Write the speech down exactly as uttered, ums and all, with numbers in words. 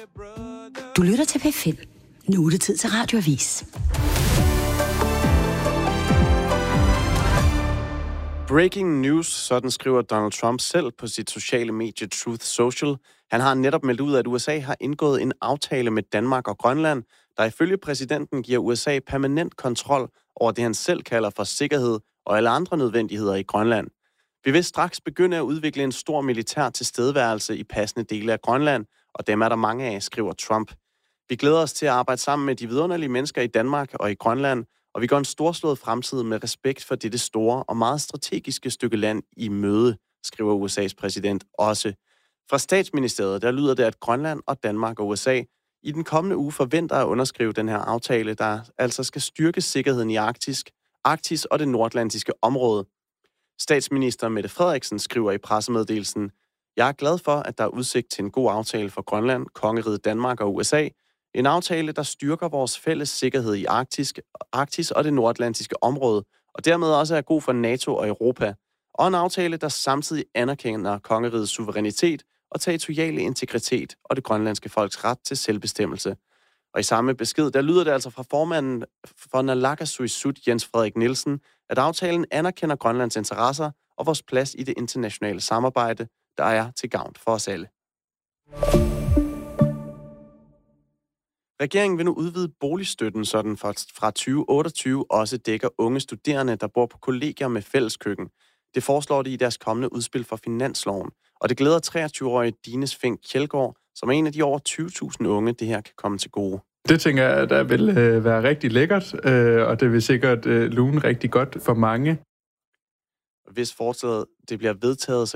Du lytter til P fem. Nu er det tid til Radioavis. Breaking news, sådan skriver Donald Trump selv på sit sociale medie Truth Social. Han har netop meldt ud, at U S A har indgået en aftale med Danmark og Grønland, der ifølge præsidenten giver U S A permanent kontrol over det, han selv kalder for sikkerhed og alle andre nødvendigheder i Grønland. Vi vil straks begynde at udvikle en stor militær tilstedeværelse i passende dele af Grønland, og dem er der mange af, skriver Trump. Vi glæder os til at arbejde sammen med de vidunderlige mennesker i Danmark og i Grønland, og vi går en storslået fremtid med respekt for dette store og meget strategiske stykke land i møde, skriver U S A's præsident også. Fra statsministeriet, der lyder det, at Grønland og Danmark og U S A i den kommende uge forventer at underskrive den her aftale, der altså skal styrke sikkerheden i Arktis, Arktis og det nordatlantiske område. Statsminister Mette Frederiksen skriver i pressemeddelelsen: "Jeg er glad for, at der er udsigt til en god aftale for Grønland, Kongeriget Danmark og U S A. En aftale, der styrker vores fælles sikkerhed i Arktis, Arktis og det nordatlantiske område, og dermed også er god for NATO og Europa. Og en aftale, der samtidig anerkender kongerigets suverænitet og territoriale integritet og det grønlandske folks ret til selvbestemmelse." Og i samme besked, der lyder det altså fra formanden for Naalakkersuisut, Jens Frederik Nielsen, at aftalen anerkender Grønlands interesser og vores plads i det internationale samarbejde, der er til gavn for os alle. Regeringen vil nu udvide boligstøtten, så den fra tyve otteogtyve også dækker unge studerende, der bor på kollegier med fælleskøkken. Det foreslår de i deres kommende udspil for finansloven, og det glæder treogtyve-årige Dines Fink Kjeldgaard, som er en af de over tyve tusind unge, det her kan komme til gode. Det tænker jeg, der vil øh, være rigtig lækkert, øh, og det vil sikkert øh, lune rigtig godt for mange. Hvis forslaget det bliver vedtaget, så